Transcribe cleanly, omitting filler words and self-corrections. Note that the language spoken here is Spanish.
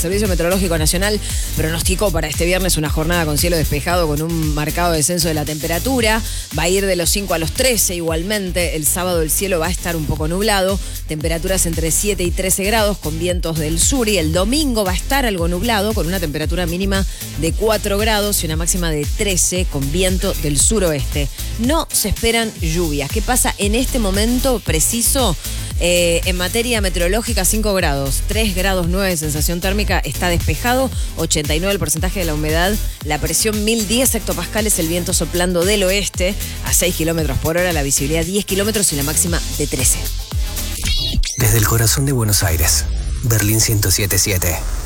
Servicio Meteorológico Nacional pronosticó para este viernes una jornada con cielo despejado con un marcado descenso de la temperatura. Va a ir de los 5 a los 13 igualmente. El sábado el cielo va a estar un poco nublado. Temperaturas entre 7 y 13 grados con vientos del sur. Y el domingo va a estar algo nublado con una temperatura mínima de 4 grados y una máxima de 13 con viento del suroeste. No se esperan lluvias. ¿Qué pasa en este momento preciso? En materia meteorológica, 5 grados, 3 grados 9 de sensación térmica, está despejado, 89 el porcentaje de la humedad, la presión 1010 hectopascales, el viento soplando del oeste a 6 kilómetros por hora, la visibilidad 10 kilómetros y la máxima de 13. Desde el corazón de Buenos Aires, Berlín 107.7.